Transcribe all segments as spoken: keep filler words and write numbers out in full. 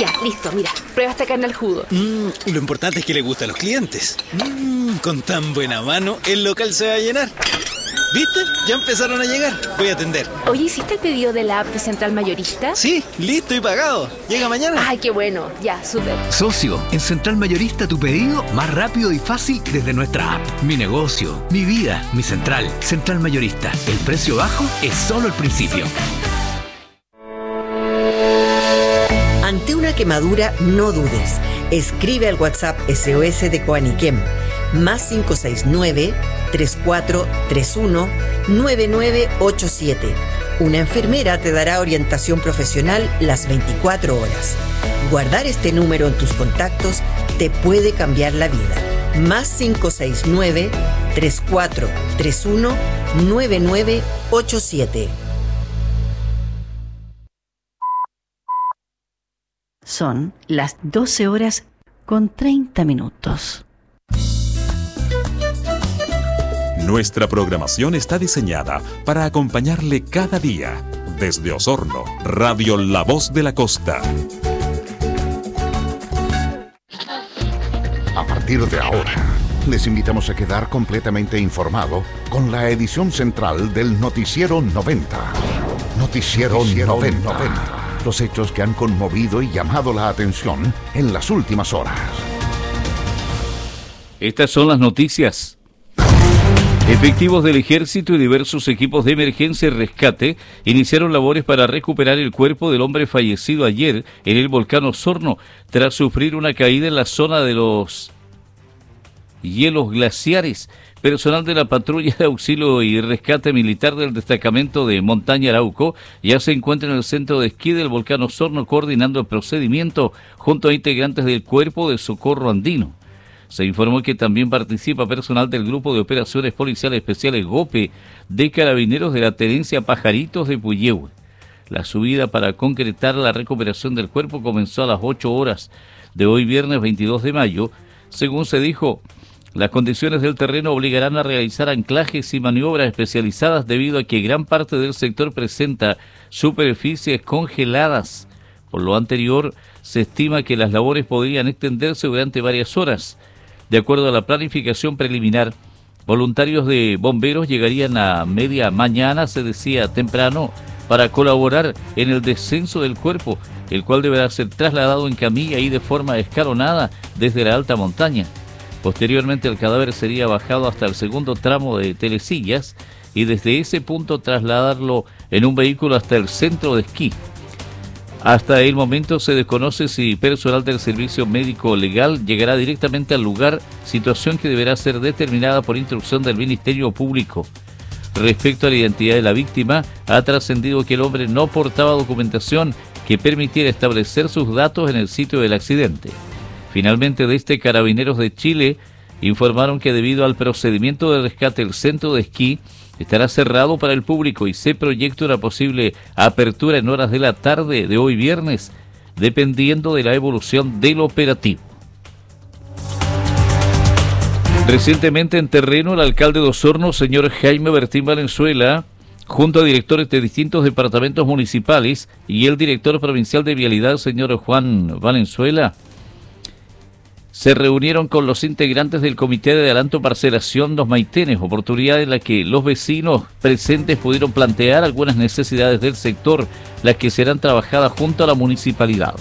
Ya, listo, mira. Prueba esta carne al jugo. Mm, lo importante es que le gusta a los clientes. Mm, con tan buena mano, el local se va a llenar. ¿Viste? Ya empezaron a llegar. Voy a atender. Oye, ¿hiciste el pedido de la app de Central Mayorista? Sí, listo y pagado. Llega mañana. Ay, qué bueno. Ya, súper. Socio, en Central Mayorista tu pedido más rápido y fácil desde nuestra app. Mi negocio, mi vida, mi central. Central Mayorista. El precio bajo es solo el principio. Ante una quemadura, no dudes. Escribe al WhatsApp S O S de Coaniquem, más cinco seis nueve, tres cuatro tres uno, nueve nueve ocho siete. Una enfermera te dará orientación profesional las veinticuatro horas. Guardar este número en tus contactos te puede cambiar la vida. Más cinco seis nueve, tres cuatro tres uno, nueve nueve ocho siete. Son las doce horas con treinta minutos. Nuestra programación está diseñada para acompañarle cada día. Desde Osorno, Radio La Voz de la Costa. A partir de ahora, les invitamos a quedar completamente informado con la edición central del Noticiero noventa. Noticiero, Noticiero noventa. noventa. Los hechos que han conmovido y llamado la atención en las últimas horas. Estas son las noticias. Efectivos del Ejército y diversos equipos de emergencia y rescate iniciaron labores para recuperar el cuerpo del hombre fallecido ayer en el volcán Osorno tras sufrir una caída en la zona de los hielos glaciares. Personal de la patrulla de auxilio y rescate militar del destacamento de Montaña Arauco ya se encuentra en el centro de esquí del volcán Osorno coordinando el procedimiento junto a integrantes del Cuerpo de Socorro Andino. Se informó que también participa personal del Grupo de Operaciones Policiales Especiales GOPE de Carabineros de la Tenencia Pajaritos de Puyehue. La subida para concretar la recuperación del cuerpo comenzó a las ocho horas de hoy viernes veintidós de mayo. Según se dijo, las condiciones del terreno obligarán a realizar anclajes y maniobras especializadas debido a que gran parte del sector presenta superficies congeladas. Por lo anterior, se estima que las labores podrían extenderse durante varias horas. De acuerdo a la planificación preliminar, voluntarios de bomberos llegarían a media mañana, se decía temprano, para colaborar en el descenso del cuerpo, el cual deberá ser trasladado en camilla y de forma escalonada desde la alta montaña. Posteriormente el cadáver sería bajado hasta el segundo tramo de Telesillas y desde ese punto trasladarlo en un vehículo hasta el centro de esquí. Hasta el momento se desconoce si personal del Servicio Médico Legal llegará directamente al lugar, situación que deberá ser determinada por instrucción del Ministerio Público. Respecto a la identidad de la víctima, ha trascendido que el hombre no portaba documentación que permitiera establecer sus datos en el sitio del accidente. Finalmente, desde Carabineros de Chile informaron que debido al procedimiento de rescate el centro de esquí estará cerrado para el público y se proyecta una posible apertura en horas de la tarde de hoy viernes, dependiendo de la evolución del operativo. Recientemente en terreno, el alcalde de Osorno, señor Jaime Bertín Valenzuela, junto a directores de distintos departamentos municipales y el director provincial de Vialidad, señor Juan Valenzuela, se reunieron con los integrantes del Comité de Adelanto Parcelación Los Maitenes, oportunidad en la que los vecinos presentes pudieron plantear algunas necesidades del sector, las que serán trabajadas junto a la municipalidad.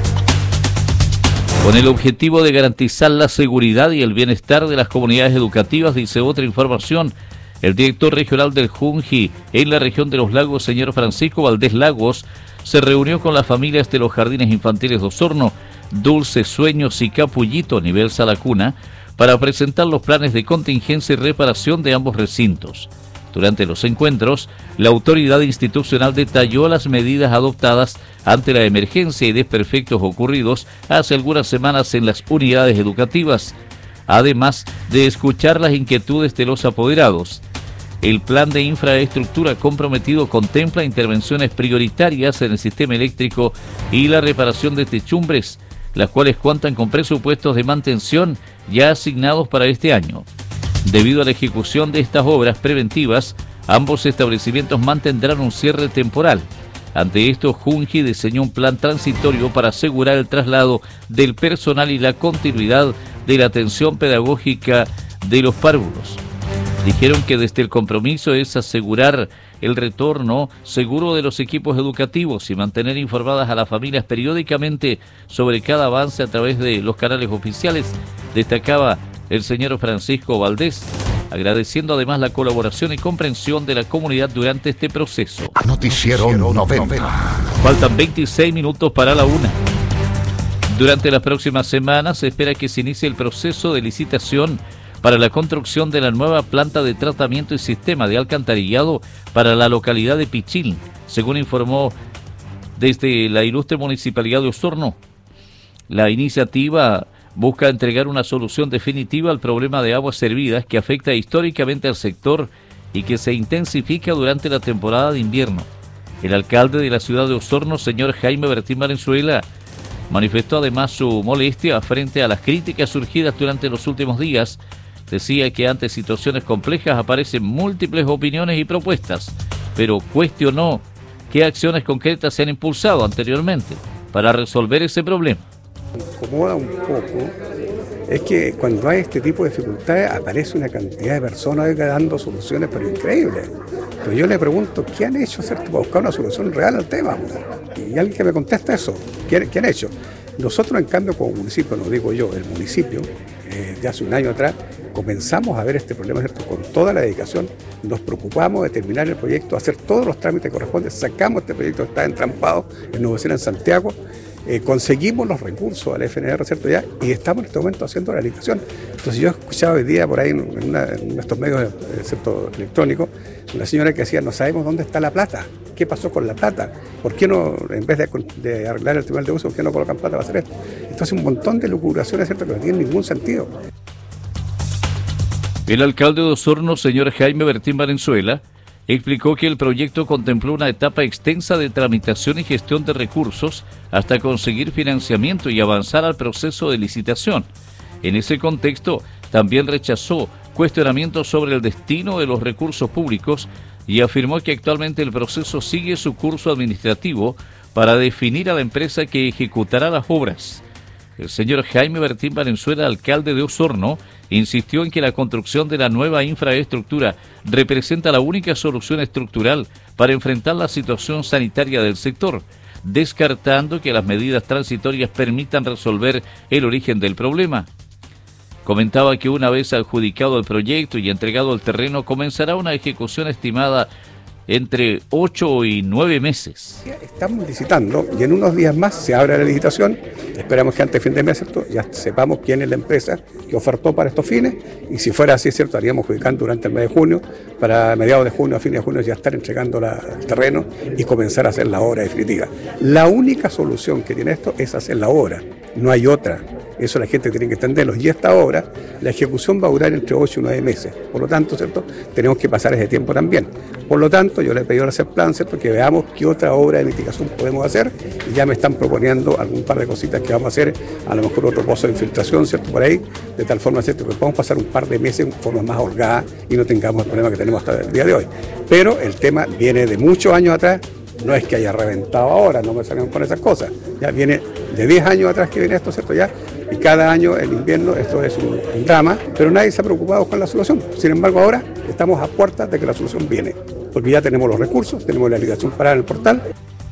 Con el objetivo de garantizar la seguridad y el bienestar de las comunidades educativas, dice otra información, el director regional del Junji en la región de los Lagos, señor Francisco Valdés Lagos, se reunió con las familias de los jardines infantiles de Osorno, Dulce Sueños y Capullito, nivel Sala Cuna, para presentar los planes de contingencia y reparación de ambos recintos. Durante los encuentros, la autoridad institucional detalló las medidas adoptadas ante la emergencia y desperfectos ocurridos hace algunas semanas en las unidades educativas, además de escuchar las inquietudes de los apoderados. El plan de infraestructura comprometido contempla intervenciones prioritarias en el sistema eléctrico y la reparación de techumbres, las cuales cuentan con presupuestos de mantención ya asignados para este año. Debido a la ejecución de estas obras preventivas, ambos establecimientos mantendrán un cierre temporal. Ante esto, Junji diseñó un plan transitorio para asegurar el traslado del personal y la continuidad de la atención pedagógica de los párvulos. Dijeron que desde el compromiso es asegurar el retorno seguro de los equipos educativos y mantener informadas a las familias periódicamente sobre cada avance a través de los canales oficiales, destacaba el señor Francisco Valdés, agradeciendo además la colaboración y comprensión de la comunidad durante este proceso. Noticiero noventa. Faltan veintiséis minutos para la una. Durante las próximas semanas se espera que se inicie el proceso de licitación para la construcción de la nueva planta de tratamiento y sistema de alcantarillado para la localidad de Pichil, según informó desde la ilustre Municipalidad de Osorno. La iniciativa busca entregar una solución definitiva al problema de aguas servidas que afecta históricamente al sector y que se intensifica durante la temporada de invierno. El alcalde de la ciudad de Osorno, señor Jaime Bertín Valenzuela, manifestó además su molestia frente a las críticas surgidas durante los últimos días. Decía que ante situaciones complejas aparecen múltiples opiniones y propuestas, pero cuestionó qué acciones concretas se han impulsado anteriormente para resolver ese problema. Me incomoda un poco es que cuando hay este tipo de dificultades aparece una cantidad de personas dando soluciones pero increíbles. Pero yo le pregunto, ¿qué han hecho, cierto, para buscar una solución real al tema? Y alguien que me contesta eso, ¿qué, qué han hecho? Nosotros, en cambio, como municipio, no digo yo, el municipio, eh, ya hace un año atrás, comenzamos a ver este problema, ¿cierto?, con toda la dedicación, nos preocupamos de terminar el proyecto, hacer todos los trámites que corresponden, sacamos este proyecto que está entrampado en Nueva Zelanda, en Santiago, eh, conseguimos los recursos al F N R, ¿cierto?, ya, y estamos en este momento haciendo la licitación. Entonces yo he escuchado hoy día por ahí en, una, en estos medios, eh, ¿cierto?, electrónicos, una señora que decía, no sabemos dónde está la plata. ¿Qué pasó con la plata? ¿Por qué no, en vez de, de arreglar el tribunal de uso, por qué no colocan plata para hacer esto? Entonces un montón de lucubraciones, ¿cierto?, que no tienen ningún sentido. El alcalde de Osorno, señor Jaime Bertín Valenzuela, explicó que el proyecto contempló una etapa extensa de tramitación y gestión de recursos hasta conseguir financiamiento y avanzar al proceso de licitación. En ese contexto, también rechazó cuestionamientos sobre el destino de los recursos públicos y afirmó que actualmente el proceso sigue su curso administrativo para definir a la empresa que ejecutará las obras. El señor Jaime Bertín Valenzuela, alcalde de Osorno, insistió en que la construcción de la nueva infraestructura representa la única solución estructural para enfrentar la situación sanitaria del sector, descartando que las medidas transitorias permitan resolver el origen del problema. Comentaba que una vez adjudicado el proyecto y entregado el terreno, comenzará una ejecución estimada entre ocho y nueve meses. Estamos licitando y en unos días más se abre la licitación. Esperamos que antes de fin de mes, ¿cierto?, ya sepamos quién es la empresa que ofertó para estos fines, y si fuera así, ¿cierto?, estaríamos adjudicando durante el mes de junio, para mediados de junio, a fines de junio ya estar entregando la, el terreno y comenzar a hacer la obra definitiva. La única solución que tiene esto es hacer la obra, no hay otra. Eso la gente tiene que entenderlo. Y esta obra, la ejecución va a durar entre ocho y nueve meses. Por lo tanto, ¿cierto?, tenemos que pasar ese tiempo también. Por lo tanto, yo le he pedido al CERPLAN, ¿cierto?, que veamos qué otra obra de mitigación podemos hacer, y ya me están proponiendo algún par de cositas que vamos a hacer, a lo mejor otro pozo de infiltración, ¿cierto?, por ahí, de tal forma, ¿cierto?, que podamos pasar un par de meses en forma más holgada y no tengamos el problema que tenemos hasta el día de hoy. Pero el tema viene de muchos años atrás. No es que haya reventado ahora, no me salgan con esas cosas. Ya viene de diez años atrás que viene esto, ¿cierto? Ya, y cada año, el invierno, esto es un, un drama, pero nadie se ha preocupado con la solución. Sin embargo, ahora estamos a puertas de que la solución viene, porque ya tenemos los recursos, tenemos la liquidación parada en el portal.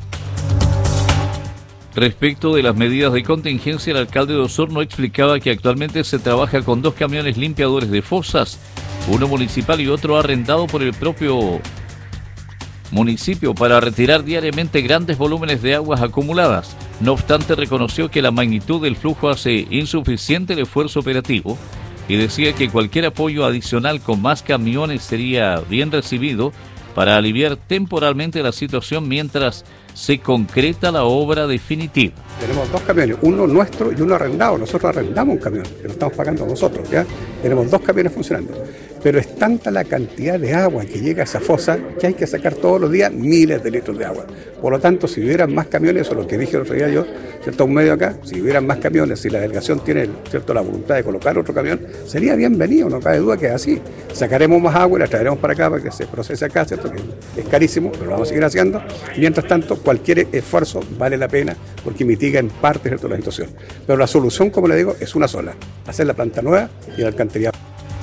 Respecto de las medidas de contingencia, el alcalde de Osorno explicaba que actualmente se trabaja con dos camiones limpiadores de fosas, uno municipal y otro arrendado por el propio municipio para retirar diariamente grandes volúmenes de aguas acumuladas. No obstante, reconoció que la magnitud del flujo hace insuficiente el esfuerzo operativo y decía que cualquier apoyo adicional con más camiones sería bien recibido para aliviar temporalmente la situación mientras se concreta la obra definitiva. Tenemos dos camiones, uno nuestro y uno arrendado. Nosotros arrendamos un camión, que lo estamos pagando nosotros, ¿ya? Tenemos dos camiones funcionando. pero es tanta la cantidad de agua que llega a esa fosa que hay que sacar todos los días miles de litros de agua. Por lo tanto, si hubieran más camiones, eso es lo que dije el otro día yo, ¿cierto? Un medio acá, si hubieran más camiones, si la delegación tiene, ¿cierto?, la voluntad de colocar otro camión, sería bienvenido, no cabe duda que es así. Sacaremos más agua y la traeremos para acá para que se procese acá, ¿cierto?, que es carísimo, pero lo vamos a seguir haciendo. Y mientras tanto, cualquier esfuerzo vale la pena porque mitiga en parte, ¿cierto?, la situación. Pero la solución, como le digo, es una sola: hacer la planta nueva y el alcantarillado.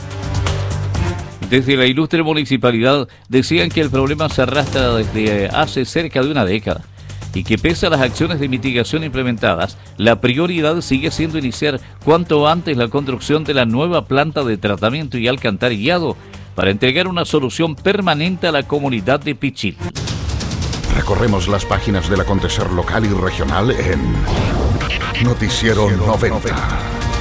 Desde la ilustre municipalidad decían que el problema se arrastra desde hace cerca de una década y que pese a las acciones de mitigación implementadas, la prioridad sigue siendo iniciar cuanto antes la construcción de la nueva planta de tratamiento y alcantarillado para entregar una solución permanente a la comunidad de Pichil. Recorremos las páginas del acontecer local y regional en Noticiero noventa.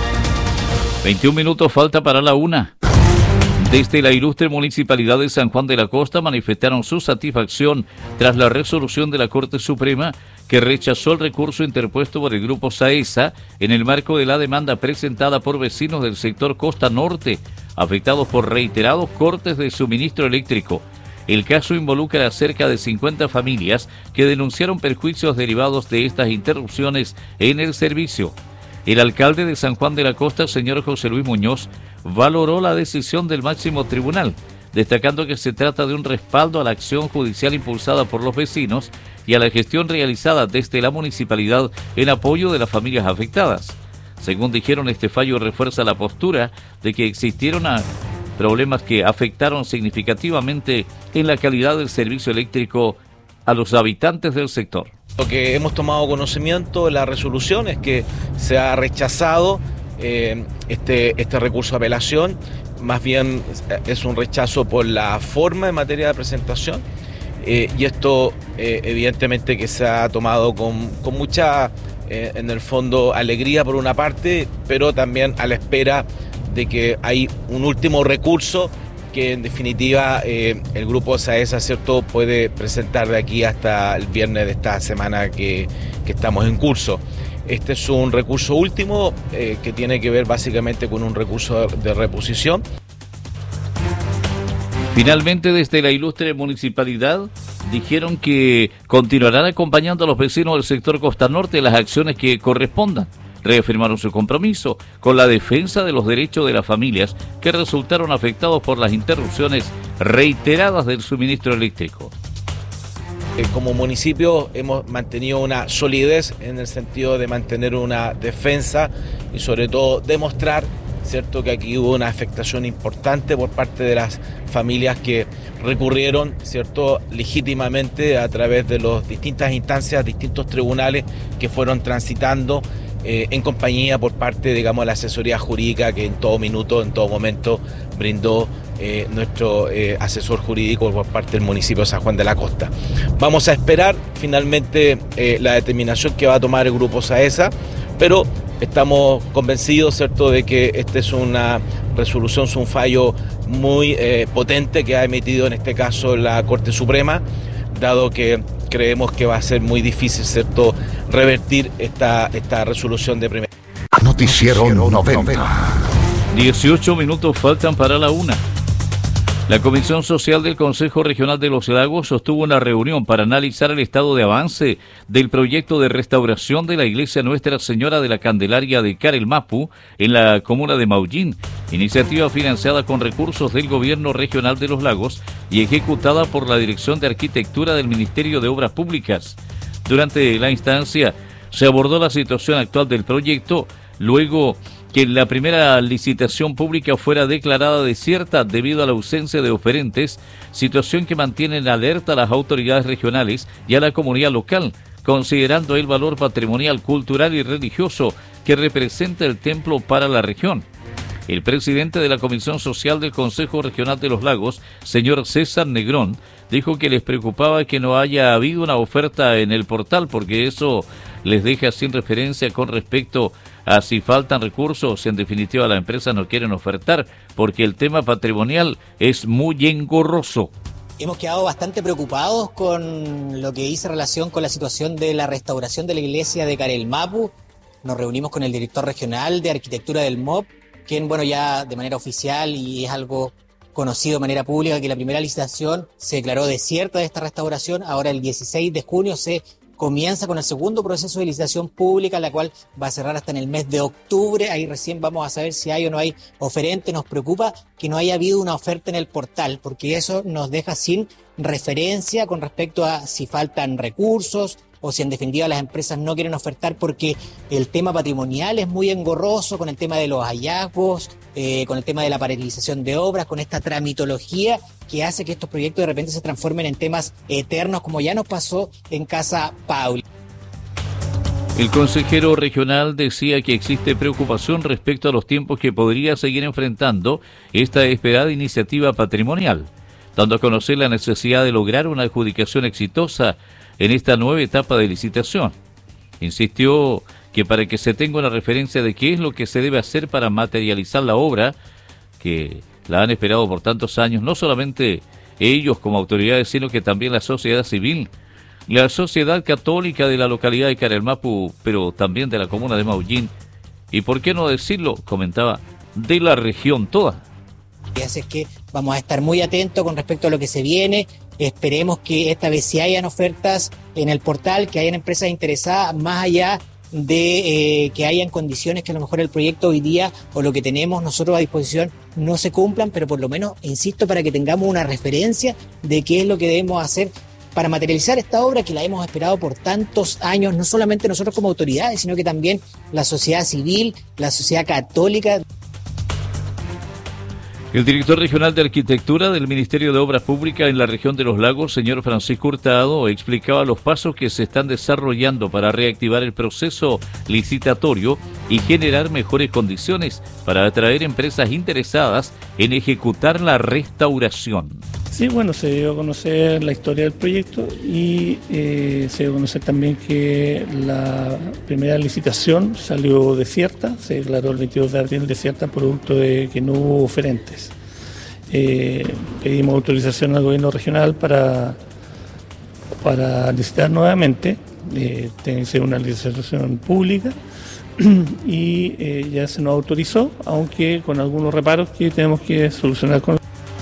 veintiún minutos falta para la una. Desde la ilustre municipalidad de San Juan de la Costa manifestaron su satisfacción tras la resolución de la Corte Suprema que rechazó el recurso interpuesto por el Grupo SAESA en el marco de la demanda presentada por vecinos del sector Costa Norte, afectados por reiterados cortes de suministro eléctrico. El caso involucra a cerca de cincuenta familias que denunciaron perjuicios derivados de estas interrupciones en el servicio. El alcalde de San Juan de la Costa, señor José Luis Muñoz, valoró la decisión del máximo tribunal, destacando que se trata de un respaldo a la acción judicial impulsada por los vecinos y a la gestión realizada desde la municipalidad en apoyo de las familias afectadas. Según dijeron, este fallo refuerza la postura de que existieron a problemas que afectaron significativamente en la calidad del servicio eléctrico a los habitantes del sector. Lo que hemos tomado conocimiento de la resolución es que se ha rechazado eh, este, este recurso de apelación. Más bien es un rechazo por la forma en materia de presentación eh, y esto eh, evidentemente que se ha tomado con, con mucha, eh, en el fondo, alegría por una parte, pero también a la espera de que hay un último recurso que en definitiva eh, el grupo SAESA, ¿cierto?, puede presentar de aquí hasta el viernes de esta semana que, que estamos en curso. Este es un recurso último eh, que tiene que ver básicamente con un recurso de, de reposición. Finalmente, desde la ilustre municipalidad dijeron que continuarán acompañando a los vecinos del sector Costa Norte en las acciones que correspondan. Reafirmaron su compromiso con la defensa de los derechos de las familias que resultaron afectados por las interrupciones reiteradas del suministro eléctrico. Como municipio hemos mantenido una solidez en el sentido de mantener una defensa y sobre todo demostrar, ¿cierto?, que aquí hubo una afectación importante por parte de las familias que recurrieron, ¿cierto?, legítimamente a través de las distintas instancias, distintos tribunales que fueron transitando Eh, en compañía por parte, digamos, de la asesoría jurídica que en todo minuto, en todo momento brindó eh, nuestro eh, asesor jurídico por parte del municipio de San Juan de la Costa. Vamos a esperar finalmente eh, la determinación que va a tomar el grupo SAESA, pero estamos convencidos, ¿cierto?, de que esta es una resolución, es un fallo muy eh, potente que ha emitido en este caso la Corte Suprema, dado que creemos que va a ser muy difícil, ¿cierto?, revertir esta, esta resolución de primera. Noticiero noventa. dieciocho minutos faltan para la una. La Comisión Social del Consejo Regional de los Lagos sostuvo una reunión para analizar el estado de avance del proyecto de restauración de la iglesia Nuestra Señora de la Candelaria de Carelmapu en la comuna de Maullín, iniciativa financiada con recursos del Gobierno Regional de los Lagos y ejecutada por la Dirección de Arquitectura del Ministerio de Obras Públicas. Durante la instancia se abordó la situación actual del proyecto, luego que la primera licitación pública fuera declarada desierta debido a la ausencia de oferentes, situación que mantiene en alerta a las autoridades regionales y a la comunidad local, considerando el valor patrimonial, cultural y religioso que representa el templo para la región. El presidente de la Comisión Social del Consejo Regional de los Lagos, señor César Negrón, dijo que les preocupaba que no haya habido una oferta en el portal porque eso les deja sin referencia con respecto a si faltan recursos. En definitiva, las empresas no quieren ofertar porque el tema patrimonial es muy engorroso. Hemos quedado bastante preocupados con lo que dice relación con la situación de la restauración de la iglesia de Carelmapu. Nos reunimos con el director regional de arquitectura del M O P, quien, bueno, ya de manera oficial, y es algo conocido de manera pública que la primera licitación se declaró desierta de esta restauración. Ahora el dieciséis de junio se comienza con el segundo proceso de licitación pública, la cual va a cerrar hasta en el mes de octubre. Ahí recién vamos a saber si hay o no hay oferente. Nos preocupa que no haya habido una oferta en el portal, porque eso nos deja sin referencia con respecto a si faltan recursos o si en definitiva las empresas no quieren ofertar, porque el tema patrimonial es muy engorroso con el tema de los hallazgos, eh, con el tema de la paralización de obras, con esta tramitología que hace que estos proyectos de repente se transformen en temas eternos, como ya nos pasó en Casa Pauli. El consejero regional decía que existe preocupación respecto a los tiempos que podría seguir enfrentando esta esperada iniciativa patrimonial, dando a conocer la necesidad de lograr una adjudicación exitosa en esta nueva etapa de licitación. Insistió que para que se tenga una referencia de qué es lo que se debe hacer para materializar la obra, que la han esperado por tantos años, no solamente ellos como autoridades, sino que también la sociedad civil, la sociedad católica de la localidad de Carelmapu, pero también de la comuna de Maullín, y por qué no decirlo, comentaba, de la región toda. Así es que vamos a estar muy atentos con respecto a lo que se viene. Esperemos que esta vez sí hayan ofertas en el portal, que hayan empresas interesadas, más allá de eh, que hayan condiciones que a lo mejor el proyecto hoy día o lo que tenemos nosotros a disposición no se cumplan, pero por lo menos, insisto, para que tengamos una referencia de qué es lo que debemos hacer para materializar esta obra que la hemos esperado por tantos años, no solamente nosotros como autoridades, sino que también la sociedad civil, la sociedad católica. El director regional de Arquitectura del Ministerio de Obras Públicas en la región de Los Lagos, señor Francisco Hurtado, explicaba los pasos que se están desarrollando para reactivar el proceso licitatorio y generar mejores condiciones para atraer empresas interesadas en ejecutar la restauración. Sí, bueno, se dio a conocer la historia del proyecto y eh, se dio a conocer también que la primera licitación salió desierta, se declaró el veintidós de abril desierta producto de que no hubo oferentes. Eh, pedimos autorización al gobierno regional para, para licitar nuevamente, eh, tiene que ser una licitación pública y eh, ya se nos autorizó, aunque con algunos reparos que tenemos que solucionar con.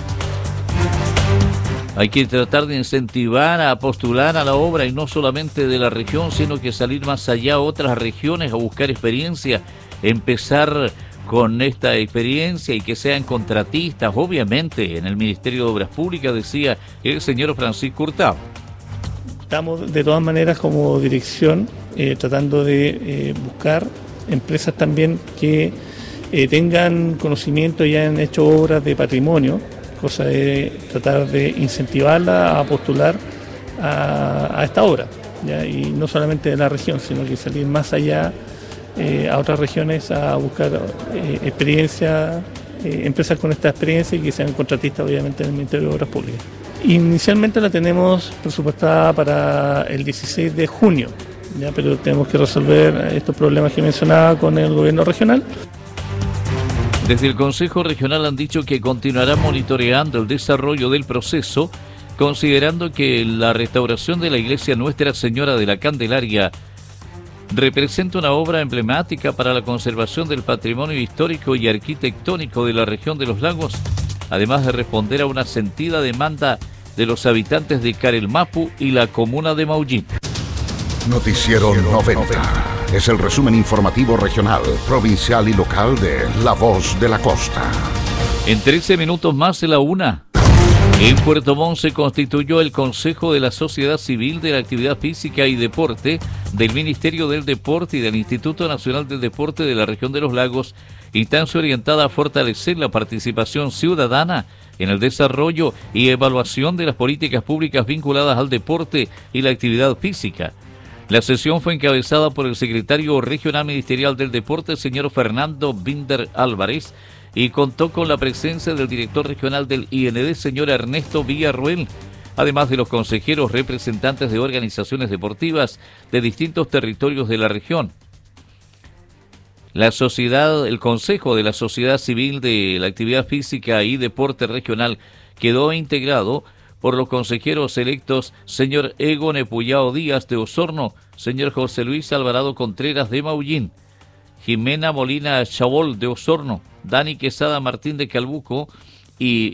Hay que tratar de incentivar a postular a la obra y no solamente de la región, sino que salir más allá a otras regiones a buscar experiencia, empezar con esta experiencia y que sean contratistas, obviamente, en el Ministerio de Obras Públicas, decía el señor Francisco Hurtado. Estamos de todas maneras como dirección eh, tratando de eh, buscar empresas también que eh, tengan conocimiento y hayan hecho obras de patrimonio, cosa de tratar de incentivarla a postular a, a esta obra, ¿ya? Y no solamente de la región, sino que salir más allá eh, a otras regiones a buscar eh, experiencia, eh, empresas con esta experiencia y que sean contratistas obviamente en el Ministerio de Obras Públicas. Inicialmente la tenemos presupuestada para el dieciséis de junio, ¿ya? Pero tenemos que resolver estos problemas que mencionaba con el gobierno regional. Desde el Consejo Regional han dicho que continuarán monitoreando el desarrollo del proceso, considerando que la restauración de la iglesia Nuestra Señora de la Candelaria representa una obra emblemática para la conservación del patrimonio histórico y arquitectónico de la región de Los Lagos, además de responder a una sentida demanda de los habitantes de Carelmapu y la comuna de Maullín. Noticiero noventa. Es el resumen informativo regional, provincial y local de La Voz de la Costa. En trece minutos más de la una. En Puerto Montt se constituyó el Consejo de la Sociedad Civil de la Actividad Física y Deporte del Ministerio del Deporte y del Instituto Nacional del Deporte de la región de Los Lagos, instancia orientada a fortalecer la participación ciudadana en el desarrollo y evaluación de las políticas públicas vinculadas al deporte y la actividad física. La sesión fue encabezada por el secretario regional ministerial del deporte, señor Fernando Binder Álvarez, y contó con la presencia del director regional del I N D, señor Ernesto Villarruel, además de los consejeros representantes de organizaciones deportivas de distintos territorios de la región. La sociedad, el Consejo de la Sociedad Civil de la Actividad Física y Deporte Regional quedó integrado por los consejeros electos señor Egon Epuyao Díaz de Osorno, señor José Luis Alvarado Contreras de Maullín, Jimena Molina Chabol de Osorno, Dani Quesada Martín de Calbuco y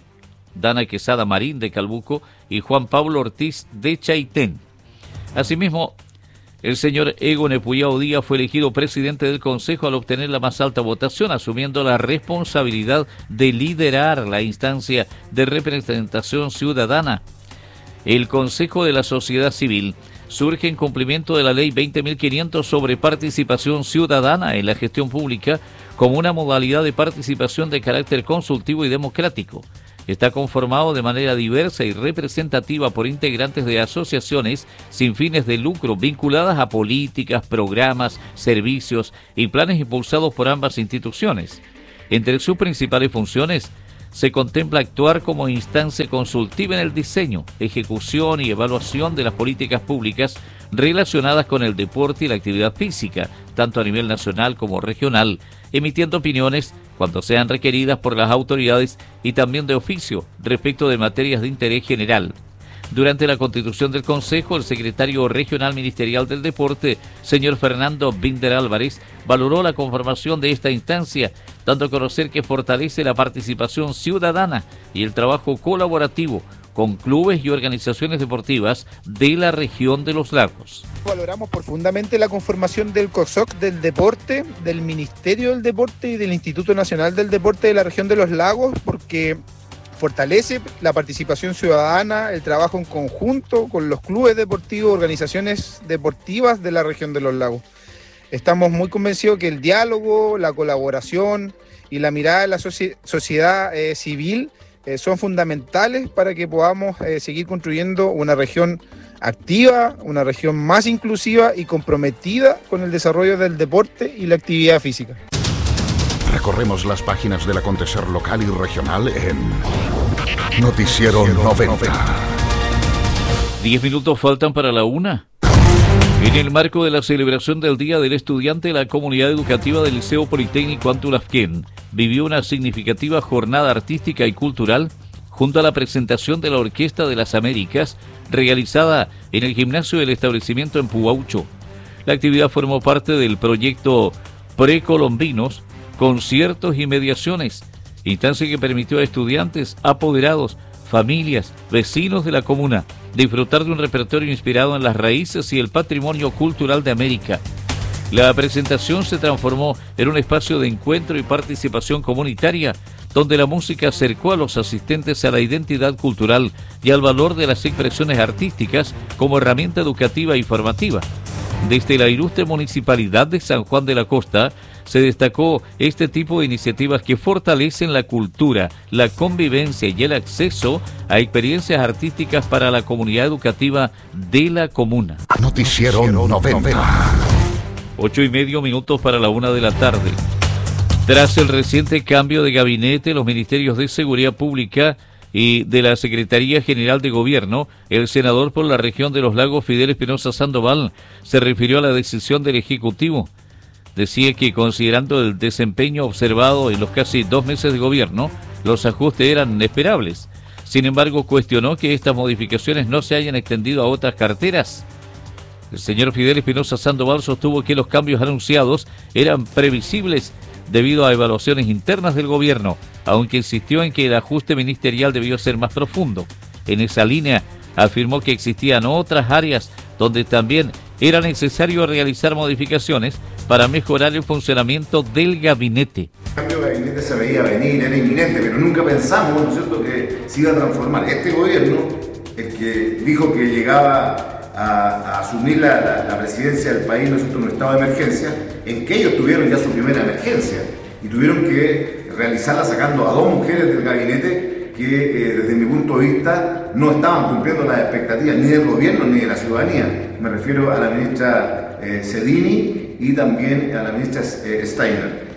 Dana Quesada Marín de Calbuco y Juan Pablo Ortiz de Chaitén. Asimismo, el señor Egon Epuyao Díaz fue elegido presidente del Consejo al obtener la más alta votación, asumiendo la responsabilidad de liderar la instancia de representación ciudadana. El Consejo de la Sociedad Civil surge en cumplimiento de la Ley veinte mil quinientos sobre participación ciudadana en la gestión pública como una modalidad de participación de carácter consultivo y democrático. Está conformado de manera diversa y representativa por integrantes de asociaciones sin fines de lucro vinculadas a políticas, programas, servicios y planes impulsados por ambas instituciones. Entre sus principales funciones se contempla actuar como instancia consultiva en el diseño, ejecución y evaluación de las políticas públicas relacionadas con el deporte y la actividad física, tanto a nivel nacional como regional, emitiendo opiniones cuando sean requeridas por las autoridades y también de oficio respecto de materias de interés general. Durante la constitución del Consejo, el secretario regional ministerial del deporte, señor Fernando Binder Álvarez, valoró la conformación de esta instancia, dando a conocer que fortalece la participación ciudadana y el trabajo colaborativo con clubes y organizaciones deportivas de la región de los lagos. Valoramos profundamente la conformación del COSOC del deporte, del Ministerio del Deporte y del Instituto Nacional del Deporte de la región de los lagos, porque fortalece la participación ciudadana, el trabajo en conjunto con los clubes deportivos, organizaciones deportivas de la región de los lagos. Estamos muy convencidos que el diálogo, la colaboración y la mirada de la soci- sociedad eh, civil eh, son fundamentales para que podamos eh, seguir construyendo una región activa, una región más inclusiva y comprometida con el desarrollo del deporte y la actividad física. Recorremos las páginas del acontecer local y regional en Noticiero noventa. Diez minutos faltan para la una. En el marco de la celebración del Día del Estudiante, la comunidad educativa del Liceo Politécnico Antulafquén vivió una significativa jornada artística y cultural junto a la presentación de la Orquesta de las Américas, realizada en el gimnasio del establecimiento en Puaucho. La actividad formó parte del proyecto Precolombinos, conciertos y mediaciones, instancia que permitió a estudiantes, apoderados, familias, vecinos de la comuna disfrutar de un repertorio inspirado en las raíces y el patrimonio cultural de América. La presentación se transformó en un espacio de encuentro y participación comunitaria, donde la música acercó a los asistentes a la identidad cultural y al valor de las expresiones artísticas como herramienta educativa y formativa. Desde la ilustre municipalidad de San Juan de la Costa, se destacó este tipo de iniciativas que fortalecen la cultura, la convivencia y el acceso a experiencias artísticas para la comunidad educativa de la comuna. Noticiero noventa. Ocho y medio minutos para la una de la tarde. Tras el reciente cambio de gabinete, los ministerios de Seguridad Pública y de la Secretaría General de Gobierno, el senador por la región de los lagos, Fidel Espinosa Sandoval, se refirió a la decisión del Ejecutivo. Decía que, considerando el desempeño observado en los casi dos meses de gobierno, los ajustes eran esperables. Sin embargo, cuestionó que estas modificaciones no se hayan extendido a otras carteras. El señor Fidel Espinosa Sandoval sostuvo que los cambios anunciados eran previsibles debido a evaluaciones internas del gobierno, aunque insistió en que el ajuste ministerial debió ser más profundo. En esa línea, afirmó que existían otras áreas donde también era necesario realizar modificaciones para mejorar el funcionamiento del gabinete. El cambio de gabinete se veía venir, era inminente, pero nunca pensamos, ¿no es cierto?, que se iba a transformar. Este gobierno, el que dijo que llegaba a, a asumir la, la, la presidencia del país, ¿no es cierto?, en un estado de emergencia, en que ellos tuvieron ya su primera emergencia y tuvieron que realizarla sacando a dos mujeres del gabinete que eh, desde mi punto de vista no estaban cumpliendo las expectativas ni del gobierno ni de la ciudadanía. Me refiero a la ministra eh, Sedini y también a la ministra eh, Steiner.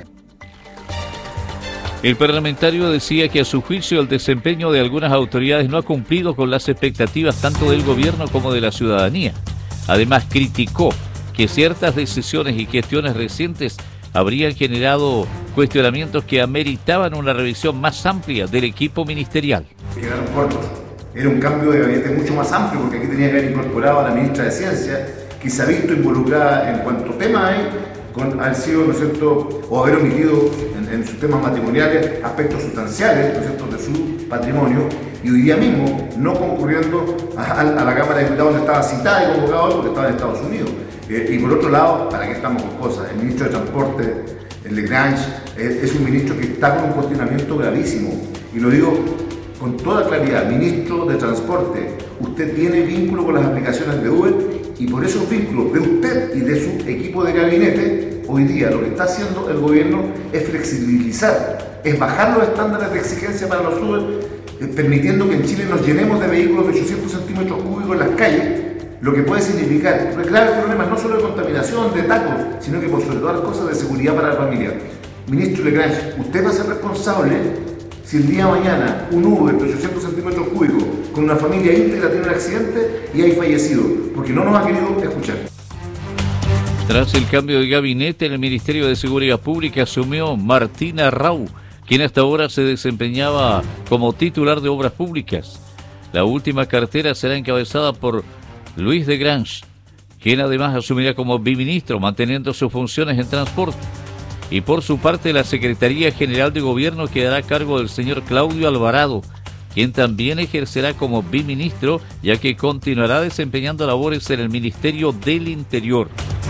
El parlamentario decía que a su juicio el desempeño de algunas autoridades no ha cumplido con las expectativas tanto del gobierno como de la ciudadanía. Además, criticó que ciertas decisiones y gestiones recientes habrían generado cuestionamientos que ameritaban una revisión más amplia del equipo ministerial. Quedaron cortos. Era un cambio de gabinete mucho más amplio, porque aquí tenía que haber incorporado a la ministra de Ciencia, que se ha visto involucrada en cuanto tema hay, con haber sido, ¿no es cierto?, o haber omitido en, en sus temas matrimoniales aspectos sustanciales, ¿no es cierto?, de su patrimonio, y hoy día mismo no concurriendo a, a la Cámara de Diputados donde estaba citada y convocado porque estaba en Estados Unidos. Eh, y por otro lado, ¿para qué estamos con cosas? El ministro de Transporte, el Legrange, eh, es un ministro que está con un cuestionamiento gravísimo, y lo digo con toda claridad. Ministro de Transporte, usted tiene vínculo con las aplicaciones de Uber, y por esos vínculos de usted y de su equipo de gabinete, hoy día lo que está haciendo el gobierno es flexibilizar, es bajar los estándares de exigencia para los Uber, eh, permitiendo que en Chile nos llenemos de vehículos de ochocientos centímetros cúbicos en las calles, lo que puede significar graves problemas no solo de contaminación, de tacos, sino que por sobre todas las cosas de seguridad para la familia. Ministro Legrange, usted va a ser responsable si el día de mañana un Uber de ochocientos centímetros cúbicos con una familia íntegra tiene un accidente y hay fallecido, porque no nos ha querido escuchar. Tras el cambio de gabinete en el Ministerio de Seguridad Pública asumió Martina Rau, quien hasta ahora se desempeñaba como titular de Obras Públicas. La última cartera será encabezada por Luis de Grange, quien además asumirá como biministro, manteniendo sus funciones en transporte. Y por su parte, la Secretaría General de Gobierno quedará a cargo del señor Claudio Alvarado, quien también ejercerá como biministro, ya que continuará desempeñando labores en el Ministerio del Interior.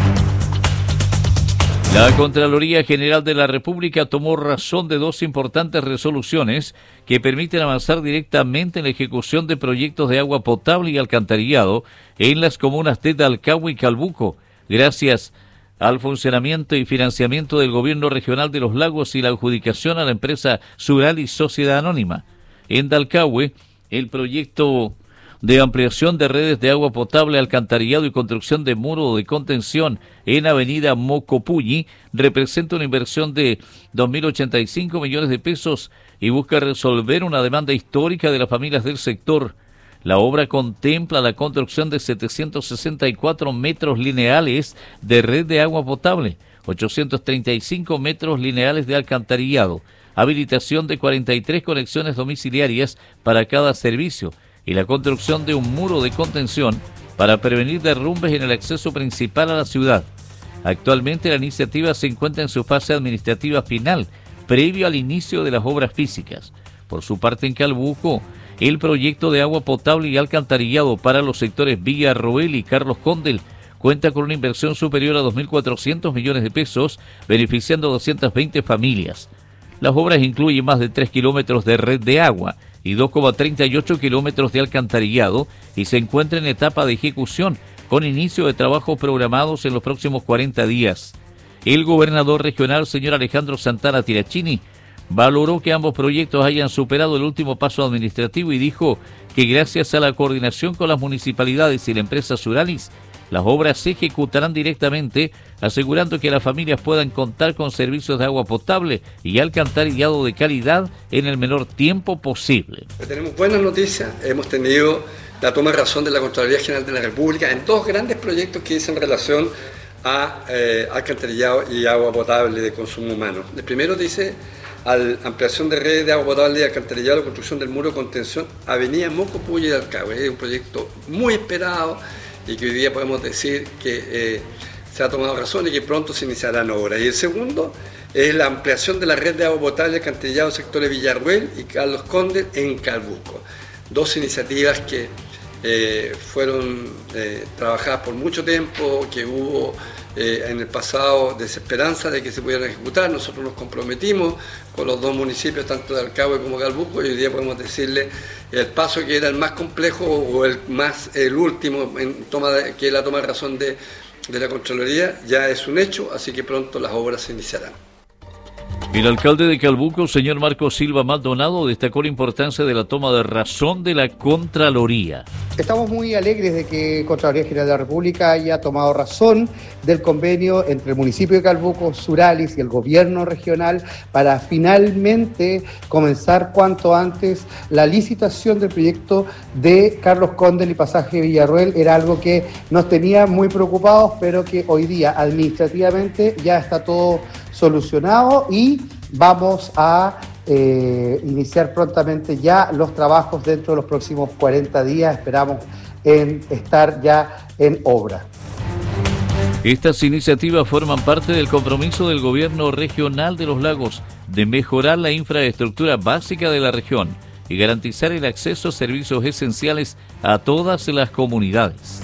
La Contraloría General de la República tomó razón de dos importantes resoluciones que permiten avanzar directamente en la ejecución de proyectos de agua potable y alcantarillado en las comunas de Dalcahue y Calbuco, gracias al funcionamiento y financiamiento del Gobierno Regional de los Lagos y la adjudicación a la empresa Suralis Sociedad Anónima. En Dalcahue, el proyecto de ampliación de redes de agua potable, alcantarillado y construcción de muro de contención en Avenida Mocopulli representa una inversión de dos mil ochenta y cinco millones de pesos y busca resolver una demanda histórica de las familias del sector. La obra contempla la construcción de setecientos sesenta y cuatro metros lineales de red de agua potable, ochocientos treinta y cinco metros lineales de alcantarillado, habilitación de cuarenta y tres conexiones domiciliarias para cada servicio, y la construcción de un muro de contención para prevenir derrumbes en el acceso principal a la ciudad. Actualmente la iniciativa se encuentra en su fase administrativa final, previo al inicio de las obras físicas. Por su parte, en Calbuco, el proyecto de agua potable y alcantarillado para los sectores Villa Roel y Carlos Condel cuenta con una inversión superior a dos mil cuatrocientos millones de pesos, beneficiando a doscientas veinte familias. Las obras incluyen más de tres kilómetros de red de agua y dos coma treinta y ocho kilómetros de alcantarillado y se encuentra en etapa de ejecución con inicio de trabajos programados en los próximos cuarenta días. El gobernador regional, señor Alejandro Santana Tirachini, valoró que ambos proyectos hayan superado el último paso administrativo y dijo que gracias a la coordinación con las municipalidades y la empresa Suralis, las obras se ejecutarán directamente, asegurando que las familias puedan contar con servicios de agua potable y alcantarillado de calidad en el menor tiempo posible. Tenemos buenas noticias, hemos tenido la toma de razón de la Contraloría General de la República en dos grandes proyectos que dicen relación a eh, alcantarillado y agua potable de consumo humano. El primero dice a la ampliación de redes de agua potable y alcantarillado, la construcción del muro de contención Avenida Mocopulli y Dalcahue. Es un proyecto muy esperado y que hoy día podemos decir que eh, se ha tomado razón y que pronto se iniciarán obras. Y el segundo es la ampliación de la red de agua potable y alcantarillado en sectores Villarruel y Carlos Condel en Calbuco. Dos iniciativas que eh, fueron eh, trabajadas por mucho tiempo, que hubo eh, en el pasado desesperanza de que se pudieran ejecutar. Nosotros nos comprometimos con los dos municipios, tanto de Dalcahue como Calbuco, y hoy día podemos decirle el paso que era el más complejo o el más el último en toma de, que es la toma de razón de, de la Contraloría, ya es un hecho, así que pronto las obras se iniciarán. El alcalde de Calbuco, señor Marcos Silva Maldonado, destacó la importancia de la toma de razón de la Contraloría. Estamos muy alegres de que Contraloría General de la República haya tomado razón del convenio entre el municipio de Calbuco, Suralis y el gobierno regional para finalmente comenzar cuanto antes la licitación del proyecto de Carlos Condel y Pasaje Villarruel. Era algo que nos tenía muy preocupados, pero que hoy día administrativamente ya está todo solucionado y vamos a eh, iniciar prontamente ya los trabajos dentro de los próximos cuarenta días. Esperamos en estar ya en obra. Estas iniciativas forman parte del compromiso del Gobierno Regional de los Lagos de mejorar la infraestructura básica de la región y garantizar el acceso a servicios esenciales a todas las comunidades.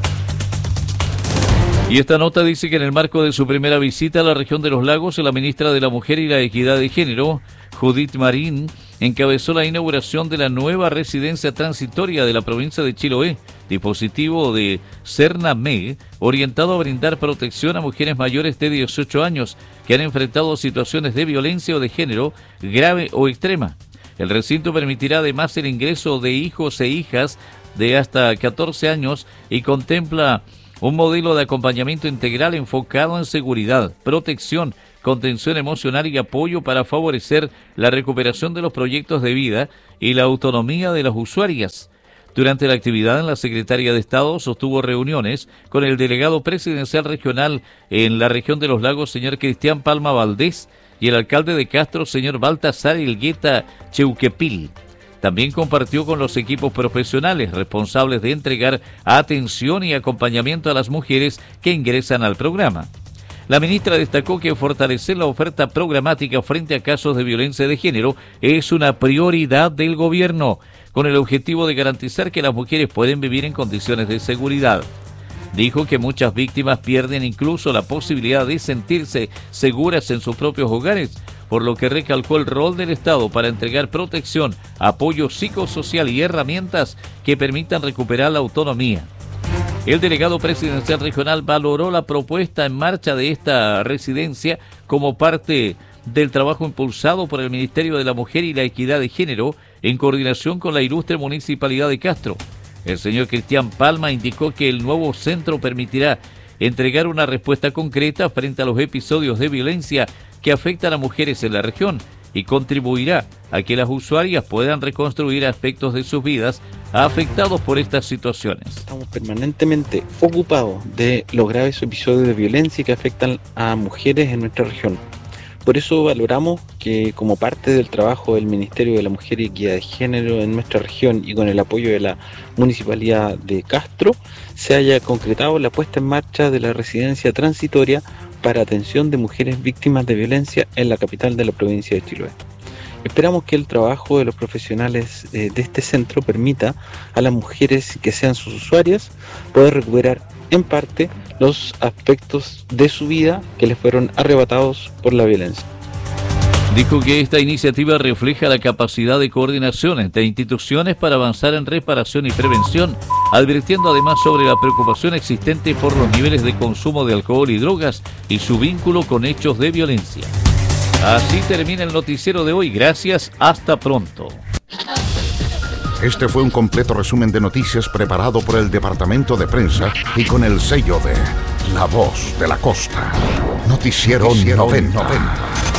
Y esta nota dice que en el marco de su primera visita a la región de los lagos, la ministra de la Mujer y la Equidad de Género, Judith Marín, encabezó la inauguración de la nueva residencia transitoria de la provincia de Chiloé, dispositivo de Cernameg, orientado a brindar protección a mujeres mayores de dieciocho años que han enfrentado situaciones de violencia o de género grave o extrema. El recinto permitirá además el ingreso de hijos e hijas de hasta catorce años y contempla un modelo de acompañamiento integral enfocado en seguridad, protección, contención emocional y apoyo para favorecer la recuperación de los proyectos de vida y la autonomía de las usuarias. Durante la actividad, la secretaria de Estado sostuvo reuniones con el delegado presidencial regional en la región de los lagos, señor Cristian Palma Valdés, y el alcalde de Castro, señor Baltasar Elgueta Cheuquepil. También compartió con los equipos profesionales responsables de entregar atención y acompañamiento a las mujeres que ingresan al programa. La ministra destacó que fortalecer la oferta programática frente a casos de violencia de género es una prioridad del gobierno, con el objetivo de garantizar que las mujeres pueden vivir en condiciones de seguridad. Dijo que muchas víctimas pierden incluso la posibilidad de sentirse seguras en sus propios hogares, por lo que recalcó el rol del Estado para entregar protección, apoyo psicosocial y herramientas que permitan recuperar la autonomía. El delegado presidencial regional valoró la propuesta en marcha de esta residencia como parte del trabajo impulsado por el Ministerio de la Mujer y la Equidad de Género en coordinación con la ilustre Municipalidad de Castro. El señor Cristian Palma indicó que el nuevo centro permitirá entregar una respuesta concreta frente a los episodios de violencia que afectan a mujeres en la región y contribuirá a que las usuarias puedan reconstruir aspectos de sus vidas afectados por estas situaciones. Estamos permanentemente ocupados de los graves episodios de violencia que afectan a mujeres en nuestra región. Por eso valoramos que, como parte del trabajo del Ministerio de la Mujer y Equidad de Género en nuestra región y con el apoyo de la Municipalidad de Castro, se haya concretado la puesta en marcha de la residencia transitoria para atención de mujeres víctimas de violencia en la capital de la provincia de Chiloé. Esperamos que el trabajo de los profesionales eh, de este centro permita a las mujeres que sean sus usuarias poder recuperar en parte los aspectos de su vida que les fueron arrebatados por la violencia. Dijo que esta iniciativa refleja la capacidad de coordinación entre instituciones para avanzar en reparación y prevención, advirtiendo además sobre la preocupación existente por los niveles de consumo de alcohol y drogas y su vínculo con hechos de violencia. Así termina el noticiero de hoy. Gracias, hasta pronto. Este fue un completo resumen de noticias preparado por el Departamento de Prensa y con el sello de La Voz de la Costa. Noticiero, Noticiero noventa. noventa.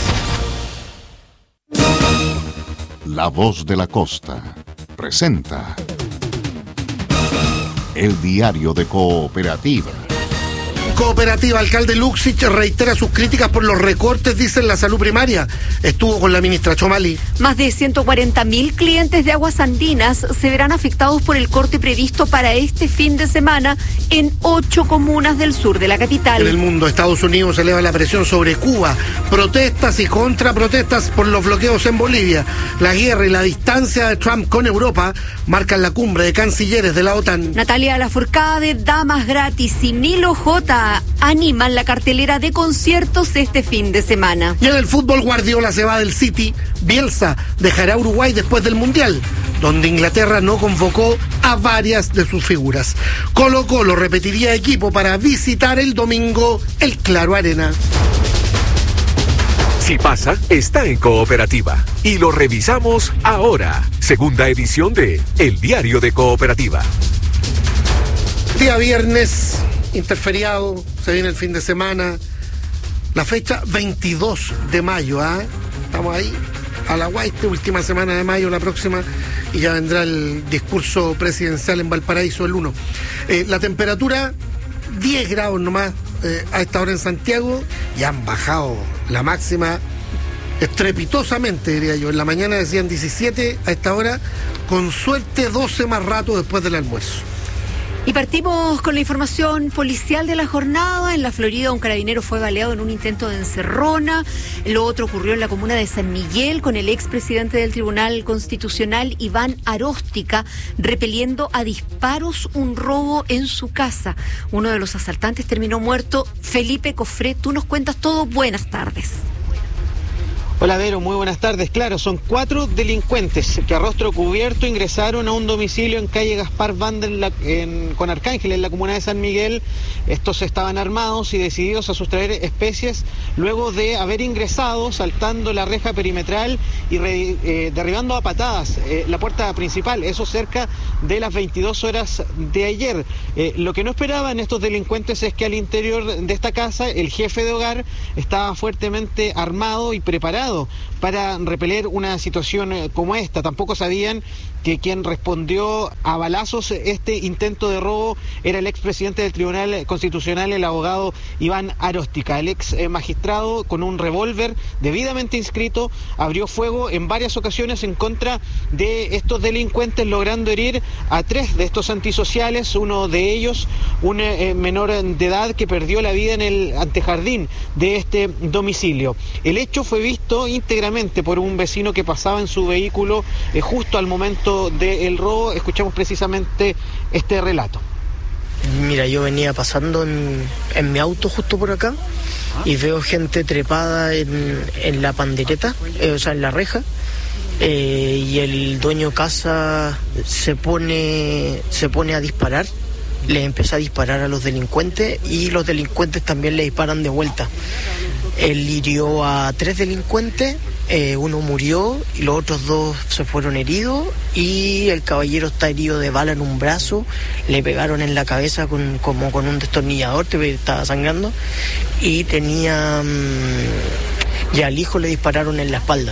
La Voz de la Costa presenta el diario de Cooperativa. Cooperativa, alcalde Luxich reitera sus críticas por los recortes, dice, en la salud primaria. Estuvo con la ministra Chomali. Más de ciento cuarenta mil clientes de Aguas Andinas se verán afectados por el corte previsto para este fin de semana en ocho comunas del sur de la capital. En el mundo, Estados Unidos eleva la presión sobre Cuba. Protestas y contraprotestas por los bloqueos en Bolivia. La guerra y la distancia de Trump con Europa marcan la cumbre de cancilleres de la OTAN. Natalia Lafourcade, Damas Gratis y Nilo J animan la cartelera de conciertos este fin de semana. Y en el fútbol, Guardiola se va del City. Bielsa dejará Uruguay después del Mundial, donde Inglaterra no convocó a varias de sus figuras. Colo Colo repetiría equipo para visitar el domingo el Claro Arena. Si pasa, está en Cooperativa. Y lo revisamos ahora. Segunda edición de El Diario de Cooperativa. Día viernes, interferiado, se viene el fin de semana. La fecha veintidós de mayo, ¿ah? ¿eh? Estamos ahí, a la Guaite, última semana de mayo, la próxima, y ya vendrá el discurso presidencial en Valparaíso el uno. Eh, la temperatura, diez grados nomás eh, a esta hora en Santiago, y han bajado la máxima estrepitosamente, diría yo. En la mañana decían diecisiete, a esta hora, con suerte doce más rato después del almuerzo. Y partimos con la información policial de la jornada. En la Florida, un carabinero fue baleado en un intento de encerrona. Lo otro ocurrió en la comuna de San Miguel, con el expresidente del Tribunal Constitucional, Iván Aróstica, repeliendo a disparos un robo en su casa. Uno de los asaltantes terminó muerto. Felipe Cofré, tú nos cuentas todo. Buenas tardes. Hola Vero, muy buenas tardes. Claro, son cuatro delincuentes que a rostro cubierto ingresaron a un domicilio en calle Gaspar Banda en la, en, con Arcángel, en la comuna de San Miguel. Estos estaban armados y decididos a sustraer especies luego de haber ingresado saltando la reja perimetral y re, eh, derribando a patadas eh, la puerta principal, eso cerca de las veintidós horas de ayer. Eh, lo que no esperaban estos delincuentes es que al interior de esta casa el jefe de hogar estaba fuertemente armado y preparado para repeler una situación como esta. Tampoco sabían que quien respondió a balazos este intento de robo era el expresidente del Tribunal Constitucional, el abogado Iván Aróstica. El ex magistrado, con un revólver debidamente inscrito, abrió fuego en varias ocasiones en contra de estos delincuentes, logrando herir a tres de estos antisociales, uno de ellos un eh, menor de edad que perdió la vida en el antejardín de este domicilio. El hecho fue visto íntegramente por un vecino que pasaba en su vehículo eh, justo al momento del robo. Escuchamos precisamente este relato. Mira, yo venía pasando en, en mi auto justo por acá y veo gente trepada en, en la pandereta, eh, o sea, en la reja, eh, y el dueño casa se pone, se pone a disparar, le empieza a disparar a los delincuentes y los delincuentes también le disparan de vuelta. Él hirió a tres delincuentes, eh, uno murió y los otros dos se fueron heridos, y el caballero está herido de bala en un brazo, le pegaron en la cabeza con, como con un destornillador, estaba sangrando, y tenía mmm, y al hijo le dispararon en la espalda.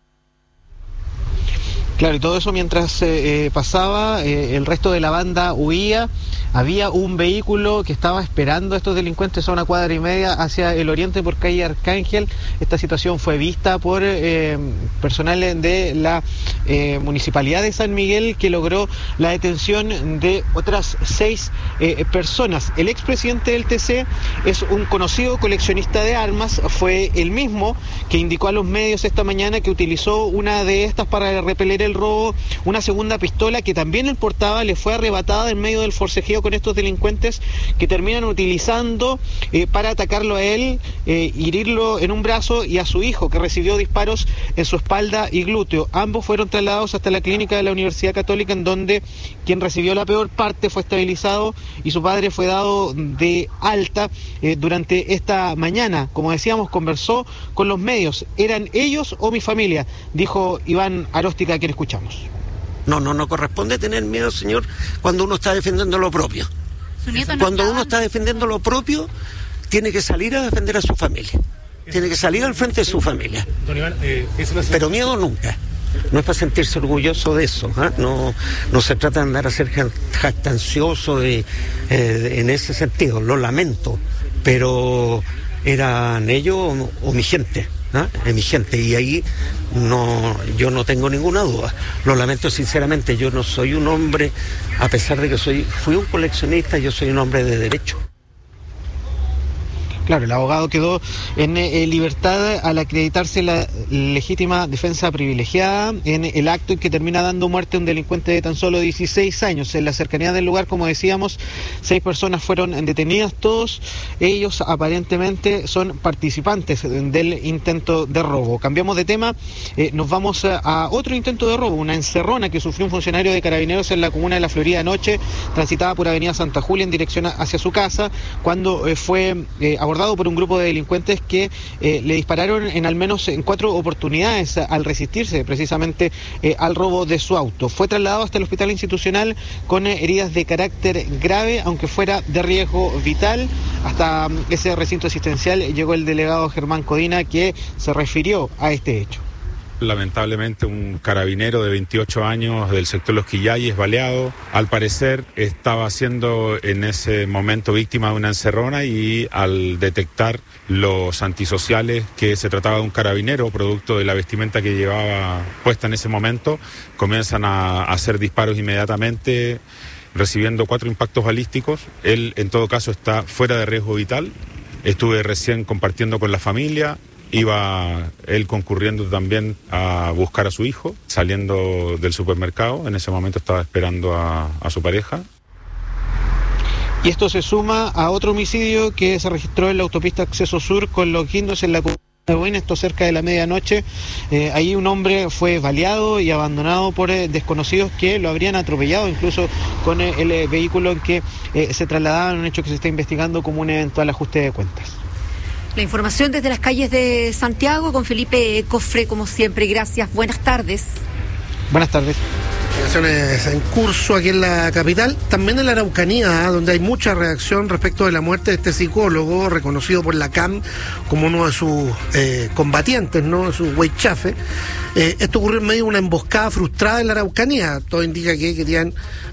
Claro, y todo eso mientras eh, eh, pasaba, eh, el resto de la banda huía. Había un vehículo que estaba esperando a estos delincuentes a una cuadra y media hacia el oriente por calle Arcángel. Esta situación fue vista por eh, personal de la eh, Municipalidad de San Miguel, que logró la detención de otras seis eh, personas. El expresidente del T C es un conocido coleccionista de armas, fue el mismo que indicó a los medios esta mañana que utilizó una de estas para repeler el robo. Una segunda pistola que también él portaba le fue arrebatada en medio del forcejeo con estos delincuentes, que terminan utilizando eh, para atacarlo a él, eh, herirlo en un brazo, y a su hijo, que recibió disparos en su espalda y glúteo. Ambos fueron trasladados hasta la clínica de la Universidad Católica, en donde quien recibió la peor parte fue estabilizado y su padre fue dado de alta eh, durante esta mañana. Como decíamos, conversó con los medios. ¿Eran ellos o mi familia?, dijo Iván Aróstica, a quien escuchamos. No, no, no corresponde tener miedo, señor, cuando uno está defendiendo lo propio. No cuando estaba... uno está defendiendo lo propio, tiene que salir a defender a su familia. Tiene que salir al frente de su familia. Don Iván, eh, ¿es una... Pero miedo nunca. No es para sentirse orgulloso de eso, ¿eh? no, no se trata de andar a ser jactancioso de, eh, en ese sentido, lo lamento, pero eran ellos o, o mi gente. ¿Ah? Es mi gente, y ahí no, yo no tengo ninguna duda. Lo lamento sinceramente, yo no soy un hombre, a pesar de que soy, fui un coleccionista, yo soy un hombre de derecho. Claro, el abogado quedó en eh, libertad al acreditarse la legítima defensa privilegiada en el acto en que termina dando muerte a un delincuente de tan solo dieciséis años. En la cercanía del lugar, como decíamos, seis personas fueron detenidas. Todos ellos aparentemente son participantes del intento de robo. Cambiamos de tema, eh, nos vamos a, a otro intento de robo, una encerrona que sufrió un funcionario de Carabineros en la comuna de La Florida anoche. Transitaba por Avenida Santa Julia en dirección hacia su casa, cuando eh, fue eh, abordado por un grupo de delincuentes que eh, le dispararon en al menos en cuatro oportunidades al resistirse precisamente eh, al robo de su auto. Fue trasladado hasta el hospital institucional con eh, heridas de carácter grave, aunque fuera de riesgo vital. Hasta um, ese recinto asistencial llegó el delegado Germán Codina, que se refirió a este hecho. Lamentablemente un carabinero de veintiocho años del sector Los Quillayes baleado. Al parecer estaba siendo en ese momento víctima de una encerrona, y al detectar los antisociales que se trataba de un carabinero producto de la vestimenta que llevaba puesta en ese momento, comienzan a hacer disparos inmediatamente recibiendo cuatro impactos balísticos. Él, en todo caso, está fuera de riesgo vital. Estuve recién compartiendo con la familia. Iba él concurriendo también a buscar a su hijo, saliendo del supermercado. En ese momento estaba esperando a, a su pareja. Y esto se suma a otro homicidio que se registró en la autopista Acceso Sur con Los Guindos en la comuna de Buin, esto cerca de la medianoche. Eh, ahí un hombre fue baleado y abandonado por eh, desconocidos que lo habrían atropellado, incluso con eh, el eh, vehículo en que eh, se trasladaban, un hecho que se está investigando como un eventual ajuste de cuentas. La información desde las calles de Santiago con Felipe Cofre, como siempre. Gracias, buenas tardes. Buenas tardes. Investigaciones en curso aquí en la capital, también en la Araucanía, ¿eh? Donde hay mucha reacción respecto de la muerte de este psicólogo, reconocido por la C A M como uno de sus eh, combatientes, ¿no? De sus huaychafes. Eh, esto ocurrió en medio de una emboscada frustrada en la Araucanía. Todo indica que querían